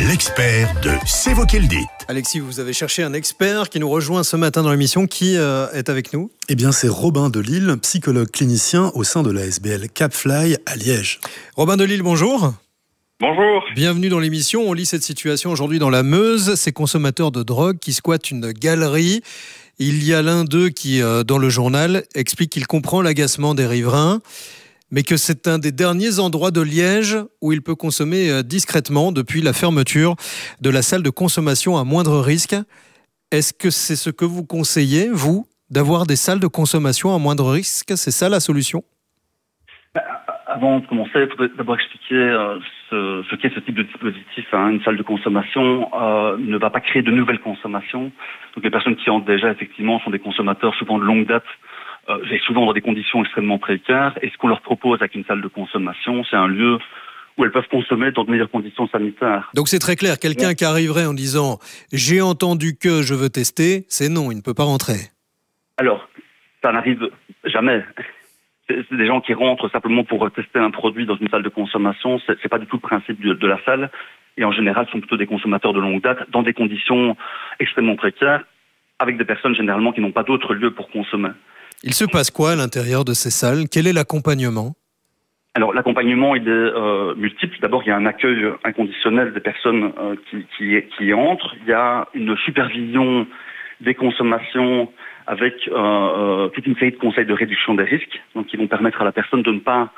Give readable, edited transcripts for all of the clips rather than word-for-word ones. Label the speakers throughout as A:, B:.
A: l'expert de C'est vous qui le dites.
B: Alexis, vous avez cherché un expert qui nous rejoint ce matin dans l'émission. Qui est avec nous ?
C: Eh bien, c'est Robin Delille, psychologue clinicien au sein de la SBL Capfly à Liège.
B: Robin Delille, bonjour.
D: Bonjour.
B: Bienvenue dans l'émission. On lit cette situation aujourd'hui dans la Meuse. Ces consommateurs de drogue qui squattent une galerie. Il y a l'un d'eux qui, dans le journal, explique qu'il comprend l'agacement des riverains, mais que c'est un des derniers endroits de Liège où il peut consommer discrètement depuis la fermeture de la salle de consommation à moindre risque. Est-ce que c'est ce que vous conseillez, vous, d'avoir des salles de consommation à moindre risque ? C'est ça la solution ?
D: Avant de commencer, il faudrait d'abord expliquer ce qu'est ce type de dispositif. Une salle de consommation ne va pas créer de nouvelles consommations. Donc les personnes qui entrent déjà, effectivement, sont des consommateurs souvent de longue date, et souvent dans des conditions extrêmement précaires. Et ce qu'on leur propose avec une salle de consommation, c'est un lieu où elles peuvent consommer dans de meilleures conditions sanitaires.
B: Donc c'est très clair, quelqu'un qui arriverait en disant « j'ai entendu que je veux tester », c'est non, il ne peut pas rentrer.
D: Alors, ça n'arrive jamais. C'est des gens qui rentrent simplement pour tester un produit dans une salle de consommation. C'est pas du tout le principe de la salle. Et en général, ce sont plutôt des consommateurs de longue date, dans des conditions extrêmement précaires, avec des personnes généralement qui n'ont pas d'autre lieu pour consommer.
B: Il se passe quoi à l'intérieur de ces salles ? Quel est l'accompagnement ?
D: Alors l'accompagnement, il est multiple. D'abord, il y a un accueil inconditionnel des personnes qui entrent. Il y a une supervision des consommations avec toute une série de conseils de réduction des risques, donc qui vont permettre à la personne de ne pas,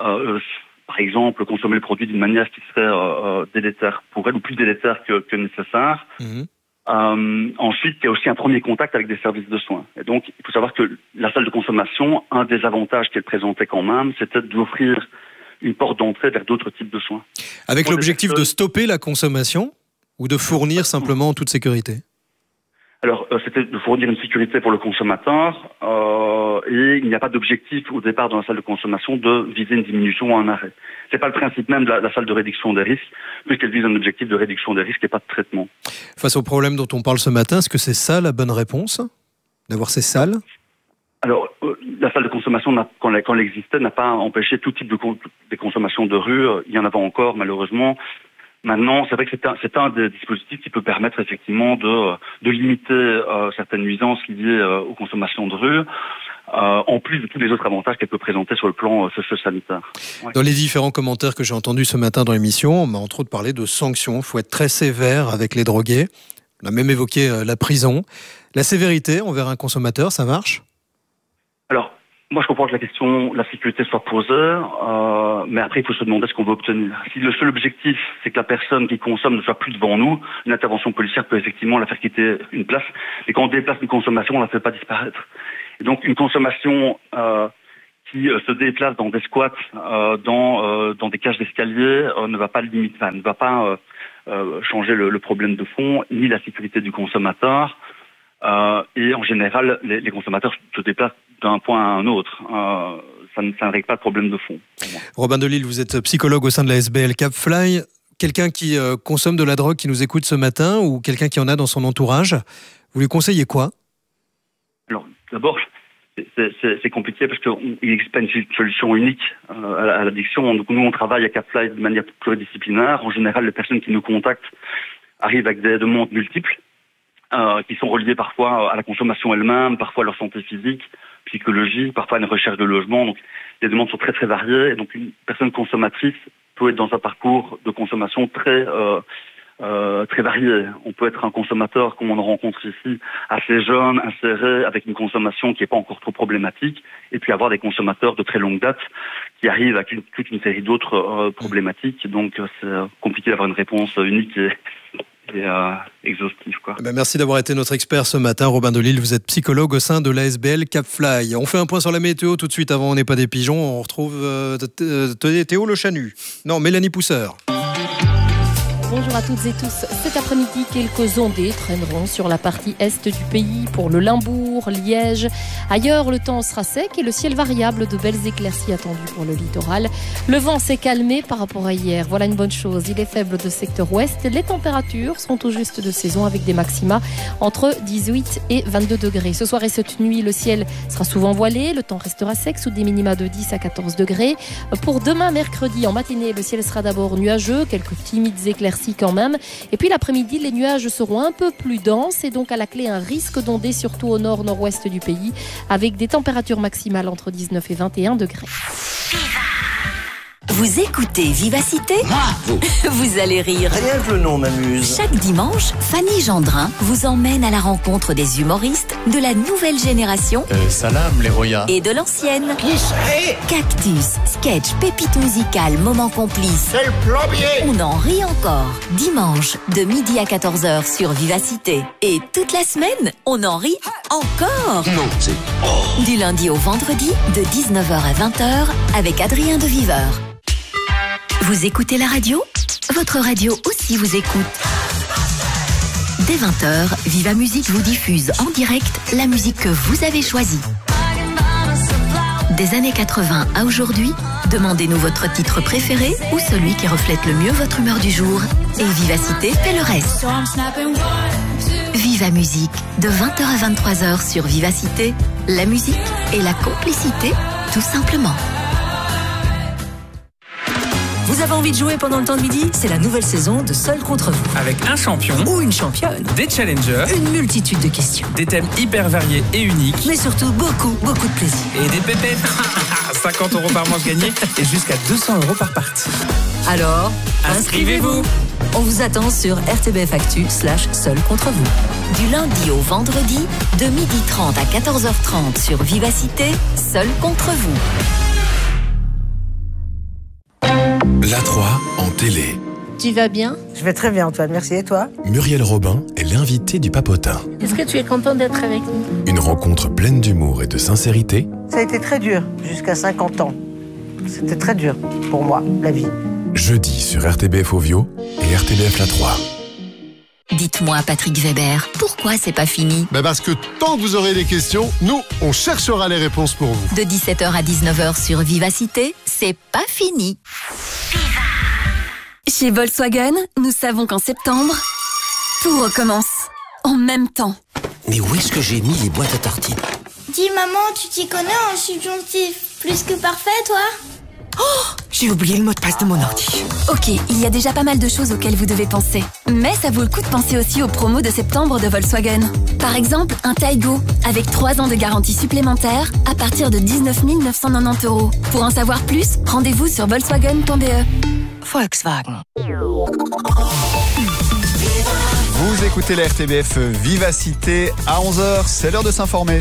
D: par exemple, consommer le produit d'une manière qui serait délétère pour elle, ou plus délétère que nécessaire. Ensuite, il y a aussi un premier contact avec des services de soins. Et donc, il faut savoir que la salle de consommation, un des avantages qu'elle présentait quand même, c'était d'offrir une porte d'entrée vers d'autres types de soins.
B: Avec l'objectif de stopper la consommation ou de fournir simplement en toute sécurité ?
D: Alors, c'était de fournir une sécurité pour le consommateur et il n'y a pas d'objectif au départ dans la salle de consommation de viser une diminution ou un arrêt. C'est pas le principe même de la salle de réduction des risques, puisqu'elle vise un objectif de réduction des risques et pas de traitement.
B: Face au problème dont on parle ce matin, est-ce que c'est ça la bonne réponse ? D'avoir ces salles ? Alors,
D: la salle de consommation, quand elle existait, n'a pas empêché tout type de consommations de rue. Il y en avait encore, malheureusement. Maintenant, c'est vrai que c'est un des dispositifs qui peut permettre effectivement de limiter certaines nuisances liées aux consommations de rue, en plus de tous les autres avantages qu'elle peut présenter sur le plan socio-sanitaire. Ouais.
B: Dans les différents commentaires que j'ai entendus ce matin dans l'émission, on m'a entre autres parlé de sanctions. Il faut être très sévère avec les drogués. On a même évoqué la prison. La sévérité envers un consommateur, ça marche ?
D: Alors, moi, je comprends que la sécurité soit posée, mais après, il faut se demander ce qu'on veut obtenir. Si le seul objectif, c'est que la personne qui consomme ne soit plus devant nous, une intervention policière peut effectivement la faire quitter une place. Et quand on déplace une consommation, on la fait pas disparaître. Et donc, une consommation qui se déplace dans des squats, dans des cages d'escalier, ne va pas limiter, ne va pas changer le problème de fond, ni la sécurité du consommateur. Et en général, les consommateurs se déplacent d'un point à un autre. Ça ne règle pas de problème de fond.
B: Robin Delille, vous êtes psychologue au sein de la SBL Capfly. Quelqu'un qui consomme de la drogue, qui nous écoute ce matin, ou quelqu'un qui en a dans son entourage, vous lui conseillez quoi ?
D: Alors, d'abord, c'est compliqué parce qu'il n'existe pas une solution unique à l'addiction. Donc, nous, on travaille à Capfly de manière pluridisciplinaire. En général, les personnes qui nous contactent arrivent avec des demandes multiples, qui sont reliées parfois à la consommation elle-même, parfois à leur santé physique, psychologique, parfois à une recherche de logement. Donc, les demandes sont très très variées. Et donc, une personne consommatrice peut être dans un parcours de consommation très varié. On peut être un consommateur, comme on en rencontre ici, assez jeune, inséré, avec une consommation qui n'est pas encore trop problématique, et puis avoir des consommateurs de très longue date qui arrivent avec toute une série d'autres problématiques. Donc, c'est compliqué d'avoir une réponse unique et exhaustif, quoi.
B: Merci d'avoir été notre expert ce matin, Robin Delille. Vous êtes psychologue au sein de l'ASBL Capfly. On fait un point sur la météo tout de suite avant On n'est pas des pigeons. On retrouve Théo Le Chanu. Non, Mélanie Pousseur.
E: Bonjour à toutes et tous. Cet après-midi, quelques ondées traîneront sur la partie est du pays pour le Limbourg, Liège. Ailleurs, le temps sera sec et le ciel variable, de belles éclaircies attendues pour le littoral. Le vent s'est calmé par rapport à hier. Voilà une bonne chose. Il est faible de secteur ouest. Les températures sont tout juste de saison avec des maxima entre 18 et 22 degrés. Ce soir et cette nuit, le ciel sera souvent voilé. Le temps restera sec sous des minima de 10 à 14 degrés. Pour demain, mercredi, en matinée, le ciel sera d'abord nuageux. Quelques timides éclaircies éclaircies quand même. Et puis l'après-midi, les nuages seront un peu plus denses et donc à la clé un risque d'ondées, surtout au nord-nord-ouest du pays, avec des températures maximales entre 19 et 21 degrés.
F: Vous écoutez Vivacité ? Vous allez rire.
G: Rien que le nom m'amuse.
F: Chaque dimanche, Fanny Gendrin vous emmène à la rencontre des humoristes de la nouvelle génération
G: Salam les Roya.
F: et de l'ancienne.
G: Qui c'est ?
F: Cactus, sketch, pépite musicale, moment complice.
G: C'est le plombier.
F: On en rit encore. Dimanche, de midi à 14h sur Vivacité. Et toute la semaine, on en rit encore.
G: Non, c'est...
F: Du lundi au vendredi, de 19h à 20h, avec Adrien de Viveur. Vous écoutez la radio ? Votre radio aussi vous écoute. Dès 20h, Viva Musique vous diffuse en direct la musique que vous avez choisie. Des années 80 à aujourd'hui, demandez-nous votre titre préféré ou celui qui reflète le mieux votre humeur du jour. Et Vivacité fait le reste. Viva Musique, de 20h à 23h sur Vivacité. La musique et la complicité, tout simplement.
H: Vous avez envie de jouer pendant le temps de midi ? C'est la nouvelle saison de Seul contre vous.
I: Avec un champion
H: Ou une championne.
I: des challengers,
H: Une multitude de questions.
I: des thèmes hyper variés et uniques
H: Mais surtout beaucoup de plaisir.
I: et des pépettes. 50 € par manche gagnée et jusqu'à 200 € par partie.
H: Alors,
I: Inscrivez-vous.
H: On vous attend sur RTBF Actu/Seul contre vous.
F: Du lundi au vendredi, de 12h30 à 14h30 sur Vivacité, Seul contre vous.
A: La 3 en télé.
E: Tu vas bien ?
J: Je vais très bien, Antoine. Merci. Et toi ?
A: Muriel Robin est l'invitée du Papotin.
E: Est-ce que tu es content d'être avec nous ?
A: Une rencontre pleine d'humour et de sincérité.
J: Ça a été très dur jusqu'à 50 ans. C'était très dur pour moi, la vie.
A: Jeudi sur RTBF Ovio et RTBF La 3.
F: Dites-moi, Patrick Weber, pourquoi c'est pas fini ?
K: Parce que tant que vous aurez des questions, nous, on cherchera les réponses pour vous.
F: De 17h à 19h sur Vivacité, c'est pas fini.
L: Chez Volkswagen, nous savons qu'en septembre, tout recommence. En même temps.
G: Mais où est-ce que j'ai mis les boîtes à tartines ?
M: Dis maman, tu t'y connais en subjonctif. Plus que parfait, toi ?
H: J'ai oublié le mot de passe de mon ordi.
L: Ok, il y a déjà pas mal de choses auxquelles vous devez penser. Mais ça vaut le coup de penser aussi aux promos de septembre de Volkswagen. Par exemple, un Taygo, avec 3 ans de garantie supplémentaire, à partir de 19 990 €. Pour en savoir plus, rendez-vous sur volkswagen.be.
H: Volkswagen.
N: Vous écoutez la RTBF Vivacité à 11h, c'est l'heure de s'informer.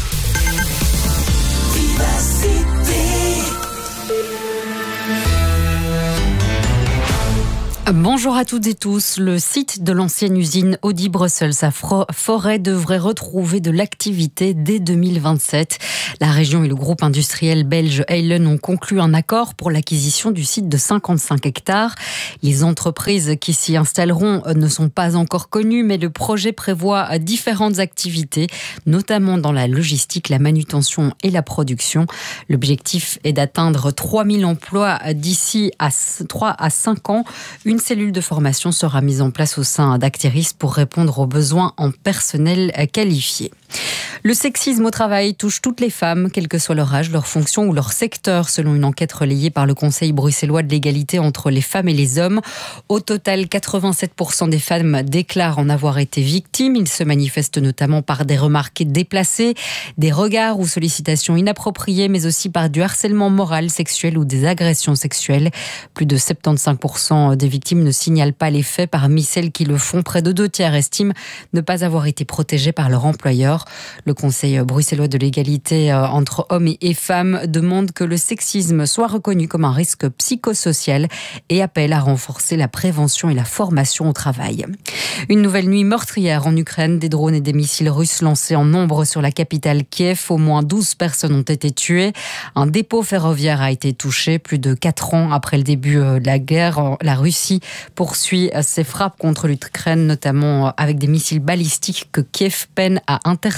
O: Bonjour à toutes et tous. Le site de l'ancienne usine Audi Brussels à Forêt devrait retrouver de l'activité dès 2027. La région et le groupe industriel belge Heylen ont conclu un accord pour l'acquisition du site de 55 hectares. Les entreprises qui s'y installeront ne sont pas encore connues, mais le projet prévoit différentes activités, notamment dans la logistique, la manutention et la production. L'objectif est d'atteindre 3000 emplois d'ici à 3 à 5 ans. Une cellule de formation sera mise en place au sein d'Acteris pour répondre aux besoins en personnel qualifié. Le sexisme au travail touche toutes les femmes, quel que soit leur âge, leur fonction ou leur secteur, selon une enquête relayée par le Conseil bruxellois de l'égalité entre les femmes et les hommes. Au total, 87% des femmes déclarent en avoir été victimes. Ils se manifestent notamment par des remarques déplacées, des regards ou sollicitations inappropriées, mais aussi par du harcèlement moral, sexuel ou des agressions sexuelles. Plus de 75% des victimes ne signalent pas les faits. Parmi celles qui le font, près de 2/3 estiment ne pas avoir été protégées par leur employeur. Le Conseil bruxellois de l'égalité entre hommes et femmes demande que le sexisme soit reconnu comme un risque psychosocial et appelle à renforcer la prévention et la formation au travail. Une nouvelle nuit meurtrière en Ukraine, des drones et des missiles russes lancés en nombre sur la capitale Kiev. Au moins 12 personnes ont été tuées. Un dépôt ferroviaire a été touché. Plus de 4 ans après le début de la guerre, la Russie poursuit ses frappes contre l'Ukraine, notamment avec des missiles balistiques que Kiev peine à intercepter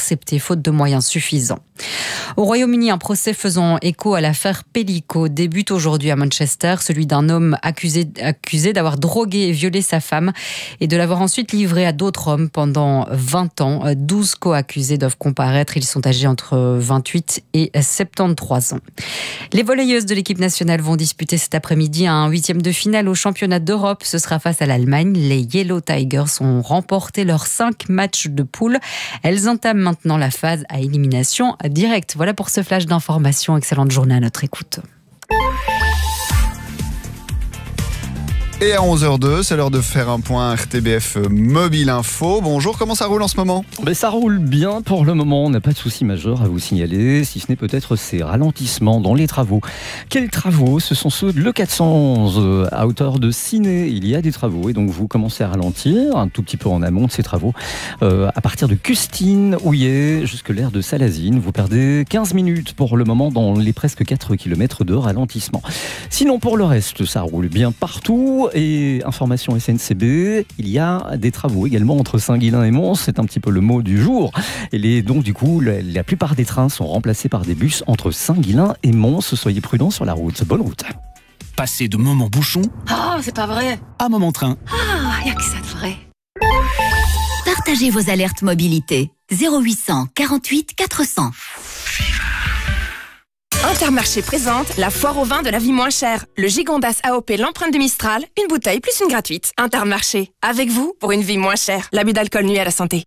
O: faute de moyens suffisants. Au Royaume-Uni, un procès faisant écho à l'affaire Pellico débute aujourd'hui à Manchester, celui d'un homme accusé d'avoir drogué et violé sa femme et de l'avoir ensuite livré à d'autres hommes pendant 20 ans. 12 co-accusés doivent comparaître, ils sont âgés entre 28 et 73 ans. Les volleyeuses de l'équipe nationale vont disputer cet après-midi un 8e de finale au championnat d'Europe. Ce sera face à l'Allemagne. Les Yellow Tigers ont remporté leurs 5 matchs de poule. Elles entament maintenant la phase à élimination directe. Voilà pour ce flash d'information. Excellente journée à notre écoute.
N: Et à 11h02, c'est l'heure de faire un point RTBF Mobile Info. Bonjour, comment ça roule en ce moment ?
P: Ça roule bien pour le moment, on n'a pas de soucis majeurs à vous signaler, si ce n'est peut-être ces ralentissements dans les travaux. Quels travaux ? Ce sont ceux de l'E411 à hauteur de Ciney. Il y a des travaux et donc vous commencez à ralentir un tout petit peu en amont de ces travaux. À partir de Custine, Houillet, jusque l'aire de Salazine, vous perdez 15 minutes pour le moment dans les presque 4 km de ralentissement. Sinon pour le reste, ça roule bien partout. Et information SNCB, il y a des travaux également entre Saint-Guilain et Mons, c'est un petit peu le mot du jour. Et donc du coup, la plupart des trains sont remplacés par des bus entre Saint-Guilain et Mons. Soyez prudents sur la route. Bonne route.
Q: Passez de moment bouchon
H: c'est pas vrai.
Q: à moment train.
H: Y a que ça de vrai.
F: Partagez vos alertes mobilité. 0800 48 400.
R: Intermarché présente la foire au vin de la vie moins chère. Le Gigondas AOP l'empreinte de Mistral, une bouteille plus une gratuite. Intermarché, avec vous pour une vie moins chère. L'abus d'alcool nuit à la santé.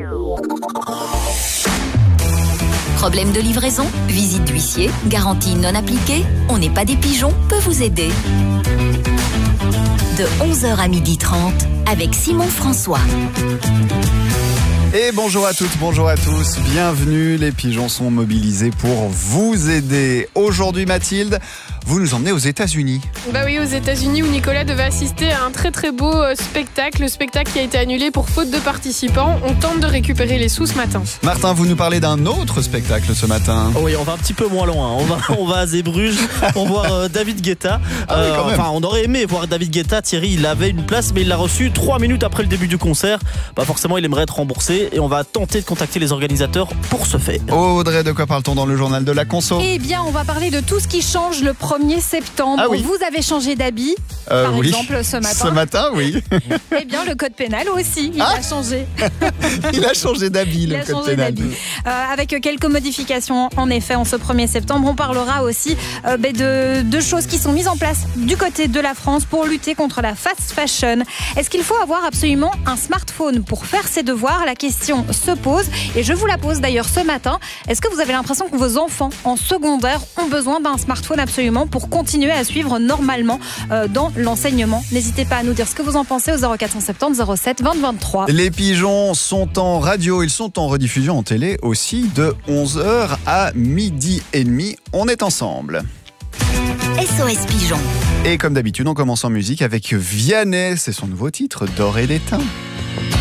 F: Problème de livraison, visite d'huissier, garantie non appliquée, on n'est pas des pigeons, peut vous aider. De 11h à 12h30 avec Simon François.
N: Et bonjour à toutes, bonjour à tous, bienvenue, les pigeons sont mobilisés pour vous aider. Aujourd'hui Mathilde, vous nous emmenez aux États-Unis.
S: Oui, aux États-Unis où Nicolas devait assister à un très très beau spectacle. Le spectacle qui a été annulé pour faute de participants. On tente de récupérer les sous ce matin.
N: Martin, vous nous parlez d'un autre spectacle ce matin.
T: Oui, on va un petit peu moins loin. On va à Zeebrugge pour voir David Guetta. On aurait aimé voir David Guetta. Thierry, il avait une place, mais il l'a reçue 3 minutes après le début du concert. Forcément, il aimerait être remboursé et on va tenter de contacter les organisateurs pour ce faire.
N: Audrey, de quoi parle-t-on dans le journal de la conso ?
U: Eh bien, on va parler de tout ce qui change le 1er septembre. Vous avez changé d'habit, par exemple, ce matin.
N: Ce matin, oui.
U: Eh bien, le code pénal aussi, il a changé.
N: Il a changé d'habit, le code pénal.
U: Avec quelques modifications, en effet, en ce 1er septembre. On parlera aussi de choses qui sont mises en place du côté de la France pour lutter contre la fast fashion. Est-ce qu'il faut avoir absolument un smartphone pour faire ses devoirs ? La question se pose et je vous la pose d'ailleurs ce matin. Est-ce que vous avez l'impression que vos enfants en secondaire ont besoin d'un smartphone absolument pour continuer à suivre normalement dans l'enseignement ? N'hésitez pas à nous dire ce que vous en pensez au 0470 07 20 23.
N: Les pigeons sont en radio, ils sont en rediffusion en télé aussi de 11h à 12h30. On est ensemble.
F: SOS Pigeon.
N: Et comme d'habitude, on commence en musique avec Vianney, c'est son nouveau titre, D'or et d'étain.